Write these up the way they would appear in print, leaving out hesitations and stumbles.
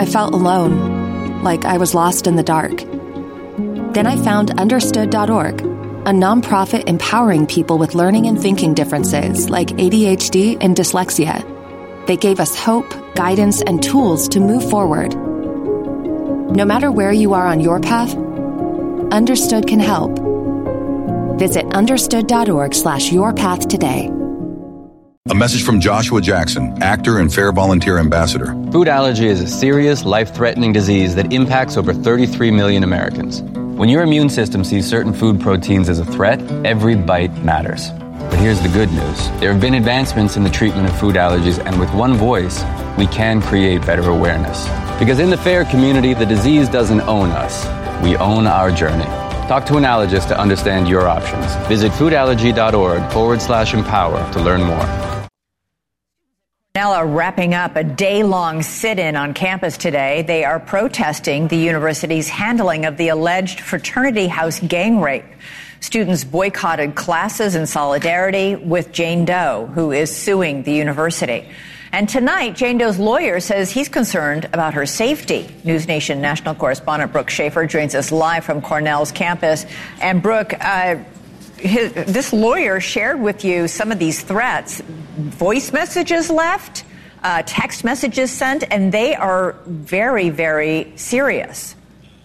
I felt alone, like I was lost in the dark. Then I found Understood.org, a nonprofit empowering people with learning and thinking differences like ADHD and dyslexia. They gave us hope, guidance, and tools to move forward. No matter where you are on your path, Understood can help. Visit understood.org/yourpath today. A message from Joshua Jackson, actor and Fair Volunteer Ambassador. Food allergy is a serious, life-threatening disease that impacts over 33 million Americans. When your immune system sees certain food proteins as a threat, every bite matters. But here's the good news. There have been advancements in the treatment of food allergies, and with one voice, we can create better awareness. Because in the FAIR community, the disease doesn't own us. We own our journey. Talk to an allergist to understand your options. Visit foodallergy.org/empower to learn more. Cornell are wrapping up a day-long sit-in on campus today. They are protesting the university's handling of the alleged fraternity house gang rape. Students boycotted classes in solidarity with Jane Doe, who is suing the university. And tonight, Jane Doe's lawyer says he's concerned about her safety. News Nation national correspondent Brooke Schaefer joins us live from Cornell's campus. And Brooke, this lawyer shared with you some of these threats, voice messages left, text messages sent, and they are very, very serious.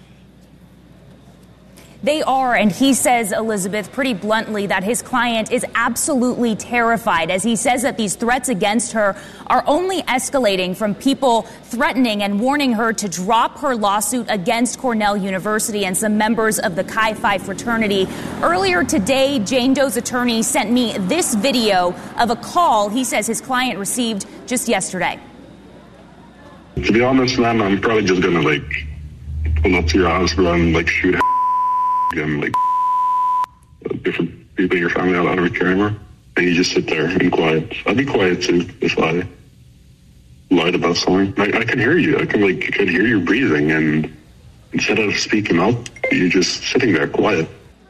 They are, and he says, Elizabeth, pretty bluntly, that his client is absolutely terrified, as he says that these threats against her are only escalating from people threatening and warning her to drop her lawsuit against Cornell University and some members of the Chi Phi fraternity. Earlier today, Jane Doe's attorney sent me this video of a call he says his client received just yesterday. To be honest, man, I'm probably just gonna pull up to your house, bro, and shoot and different people in your family out of a camera, and you just sit there and quiet. I'd be quiet too if I lied about something. I can hear you. I can hear you breathing, and instead of speaking up, you're just sitting there quiet.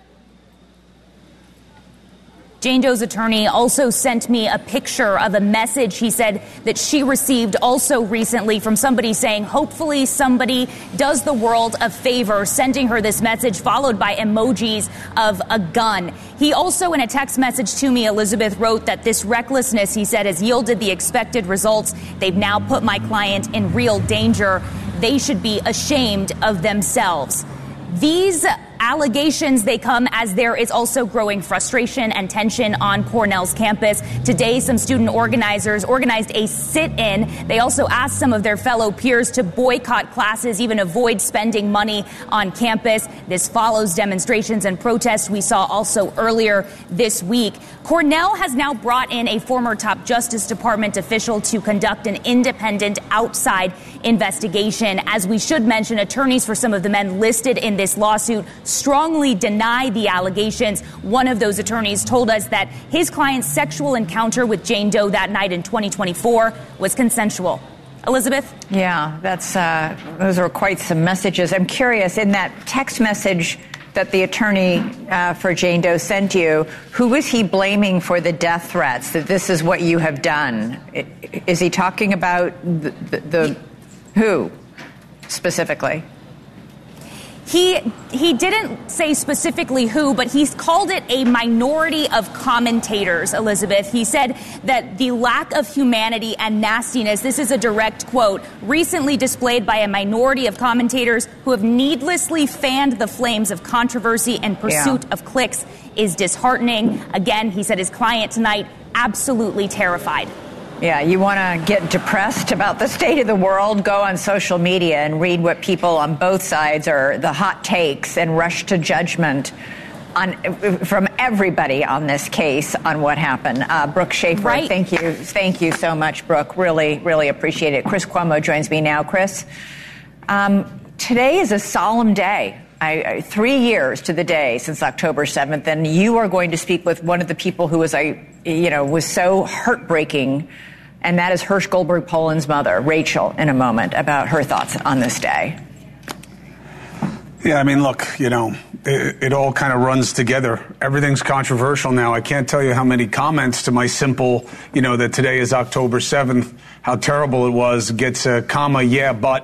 Jane Doe's attorney also sent me a picture of a message he said that she received also recently from somebody saying, hopefully somebody does the world a favor, sending her this message followed by emojis of a gun. He also, in a text message to me, Elizabeth, wrote that this recklessness, he said, has yielded the expected results. They've now put my client in real danger. They should be ashamed of themselves. These allegations, they come as there is also growing frustration and tension on Cornell's campus. Today, some student organizers organized a sit-in. They also asked some of their fellow peers to boycott classes, even avoid spending money on campus. This follows demonstrations and protests we saw also earlier this week. Cornell has now brought in a former top Justice Department official to conduct an independent outside investigation. As we should mention, attorneys for some of the men listed in this lawsuit strongly deny the allegations. One of those attorneys told us that his client's sexual encounter with Jane Doe that night in 2024 was consensual. Elizabeth? Yeah, those are quite some messages. I'm curious, in that text message that the attorney for Jane Doe sent you, who was he blaming for the death threats, that this is what you have done? Is he talking about the who specifically? He didn't say specifically who, but he's called it a minority of commentators, Elizabeth. He said that the lack of humanity and nastiness, this is a direct quote, recently displayed by a minority of commentators who have needlessly fanned the flames of controversy in pursuit of clicks is disheartening. Again, he said his client tonight absolutely terrified. Yeah, you want to get depressed about the state of the world, go on social media and read what people on both sides are, the hot takes, and rush to judgment from everybody on this case on what happened. Brooke Schaefer, right. Thank you so much, Brooke. Really, really appreciate it. Chris Cuomo joins me now. Chris, today is a solemn day. 3 years to the day since October 7th, and you are going to speak with one of the people who was so heartbreaking, and that is Hirsch Goldberg Poland's mother, Rachel, in a moment, about her thoughts on this day. Yeah, I mean, look, it all kind of runs together. Everything's controversial now. I can't tell you how many comments to my simple, that today is October 7th, how terrible it was, gets a comma, yeah, but.